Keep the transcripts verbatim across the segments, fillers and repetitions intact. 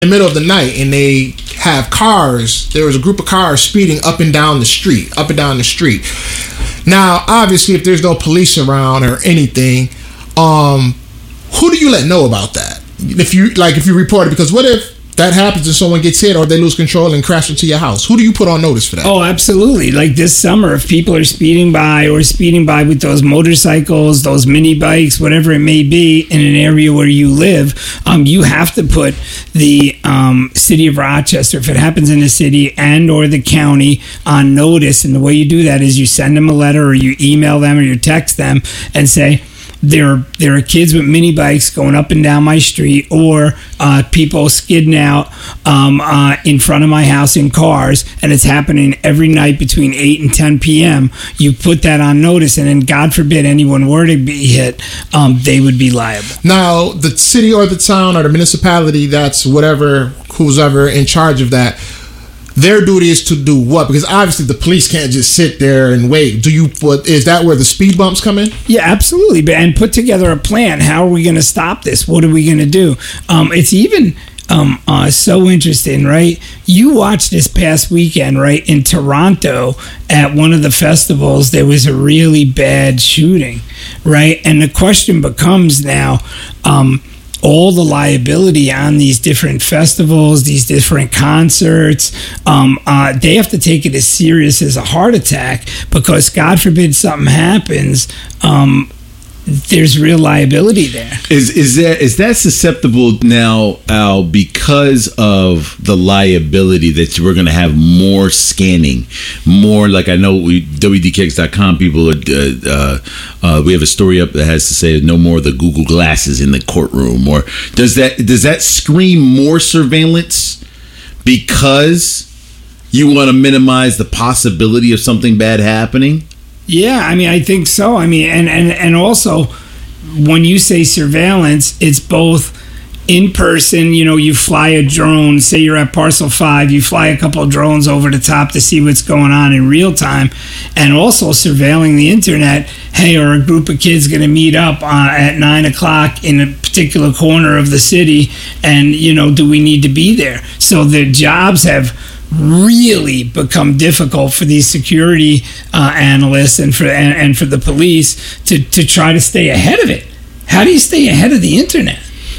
the middle of the night and they have cars, there was a group of cars speeding up and down the street, up and down the street. Now, obviously, if there's no police around or anything, um, who do you let know about that? If you like, if you report it, because what if that happens and someone gets hit or they lose control and crash into your house? Who do you put on notice for that? Oh, absolutely. Like this summer, if people are speeding by or speeding by with those motorcycles, those mini bikes, whatever it may be, in an area where you live, um, you have to put the um, city of Rochester, if it happens in the city and or the county, on notice. And the way you do that is you send them a letter or you email them or you text them and say, There, there are kids with mini bikes going up and down my street, or uh, people skidding out um, uh, in front of my house in cars, and it's happening every night between eight and ten p.m. You put that on notice, and then God forbid anyone were to be hit, um, they would be liable. Now, the city or the town or the municipality, that's whatever, who's ever in charge of that, their duty is to do what? Because obviously the police can't just sit there and wait. Do you? What is that? Where the speed bumps come in? Yeah, absolutely. And put together a plan. How are we going to stop this? What are we going to do? Um, it's even um, uh, so interesting, right? You watched this past weekend, right, in Toronto at one of the festivals. There was a really bad shooting, right? And the question becomes now. Um, all the liability on these different festivals, these different concerts, um, uh, they have to take it as serious as a heart attack, because God forbid something happens, um, there's real liability there. Is is that is that susceptible now, Al, because of the liability that we're going to have more scanning, more like I know we W D K X dot com people are, uh, uh, we have a story up that has to say no more of the Google glasses in the courtroom, or does that does that scream more surveillance because you want to minimize the possibility of something bad happening? Yeah, I mean, I think so. I mean, and, and, and also, when you say surveillance, it's both in person. You know, you fly a drone, say you're at Parcel five, you fly a couple of drones over the top to see what's going on in real time, and also surveilling the internet. Hey, are a group of kids going to meet up uh, at nine o'clock in a particular corner of the city, and, you know, do we need to be there? So the jobs have really become difficult for these security uh, analysts and for and, and for the police to, to try to stay ahead of it. How do you stay ahead of the internet?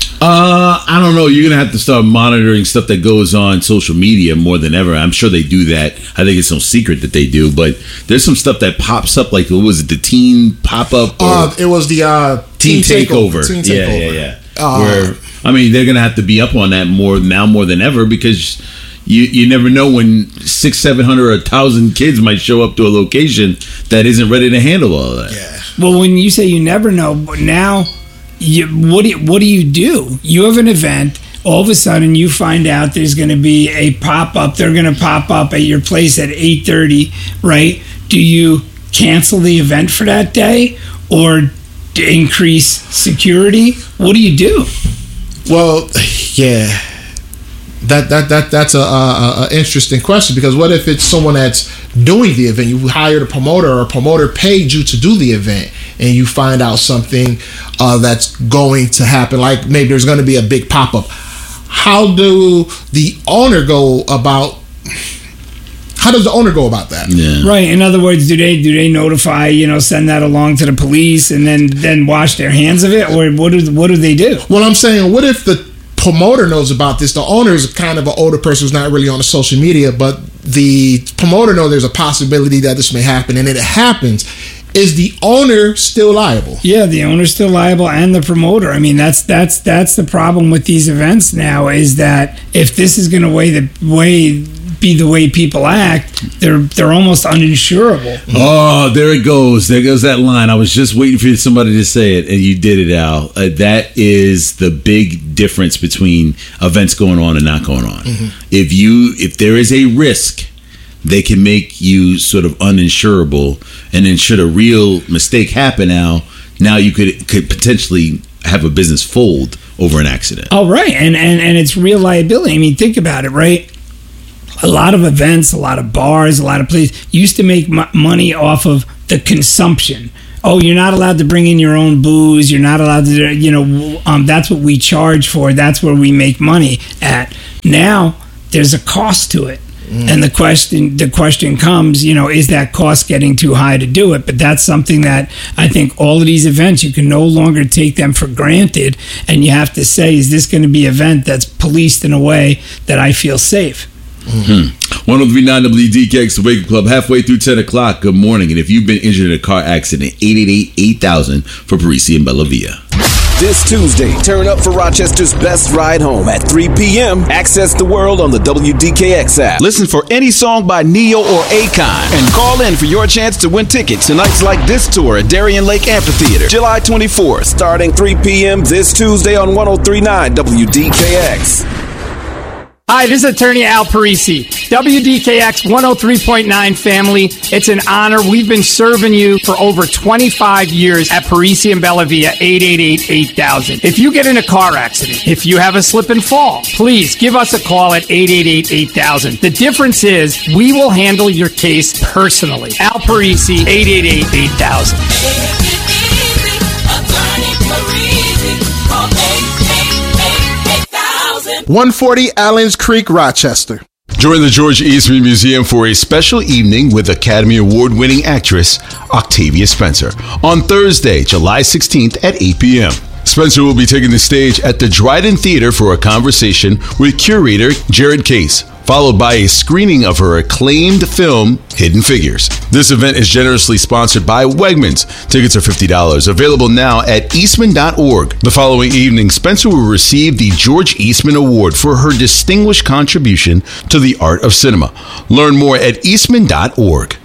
Uh, I don't know. You're going to have to start monitoring stuff that goes on social media more than ever. I'm sure they do that. I think it's no secret that they do, but there's some stuff that pops up, like, what was it, the teen pop-up? Uh, it was the uh, Teen, teen Takeover. Takeover. Teen Yeah, Takeover. yeah, yeah. Uh, Where, I mean, they're going to have to be up on that more now more than ever, because You you never know when six, seven hundred, or a thousand kids might show up to a location that isn't ready to handle all of that. Yeah. Well, when you say you never know, but now, you, what do you, what do you do? You have an event. All of a sudden, you find out there's going to be a pop up. They're going to pop up at your place at eight thirty, right? Do you cancel the event for that day, or increase security? What do you do? Well, yeah. That that that that's a, a, a interesting question, because what if it's someone that's doing the event? You hired a promoter, or a promoter paid you to do the event, and you find out something uh, that's going to happen, like maybe there's going to be a big pop up. How do the owner go about? How does the owner go about that? Yeah. Right. In other words, do they do they notify, you know, send that along to the police and then then wash their hands of it, or what do what do they do? Well, I'm saying, what if the promoter knows about this? The owner is kind of an older person who's not really on the social media, but the promoter knows there's a possibility that this may happen, and it happens. Is the owner still liable? Yeah, the owner's still liable, and the promoter. I mean, that's that's that's the problem with these events now, is that if this is going to weigh the way be the way people act, they're they're almost uninsurable. Oh, there it goes. There goes that line. I was just waiting for somebody to say it, and you did it, Al. Uh, that is the big difference between events going on and not going on. Mm-hmm. If you if there is a risk, they can make you sort of uninsurable, and then should a real mistake happen, now now you could could potentially have a business fold over an accident. Oh, right, and and and it's real liability. I mean, think about it, right? A lot of events, a lot of bars, a lot of places used to make m- money off of the consumption oh, you're not allowed to bring in your own booze. You're not allowed to, you know, um, that's what we charge for. That's where we make money at. Now, there's a cost to it. Mm. And the question the question comes, you know, is that cost getting too high to do it? But that's something that I think all of these events, you can no longer take them for granted. And you have to say, is this going to be an event that's policed in a way that I feel safe? Mm-hmm. one oh three point nine W D K X, the Wake Up Club, halfway through ten o'clock. Good morning. And if you've been injured in a car accident, eight eight eight, eight thousand for Parisi and Bella Via. This Tuesday, turn up for Rochester's best ride home at three p.m. Access the world on the W D K X app. Listen for any song by Neo or Akon and call in for your chance to win tickets to nights like this tour at Darien Lake Amphitheater, July twenty-fourth, starting three p.m. this Tuesday on one oh three point nine W D K X. Hi, this is Attorney Al Parisi. W D K X one oh three point nine family. It's an honor. We've been serving you for over twenty-five years at Parisi and Bella Via, eight eight eight, eight thousand. If you get in a car accident, if you have a slip and fall, please give us a call at eight eight eight, eight thousand. The difference is we will handle your case personally. Al Parisi, eight eight eight, eight thousand. one forty Allens Creek, Rochester. Join the George Eastman Museum for a special evening with Academy Award-winning actress Octavia Spencer on Thursday, July sixteenth at eight p.m. Spencer will be taking the stage at the Dryden Theater for a conversation with curator Jared Case, followed by a screening of her acclaimed film, Hidden Figures. This event is generously sponsored by Wegmans. Tickets are fifty dollars. Available now at eastman dot org. The following evening, Spencer will receive the George Eastman Award for her distinguished contribution to the art of cinema. Learn more at eastman dot org.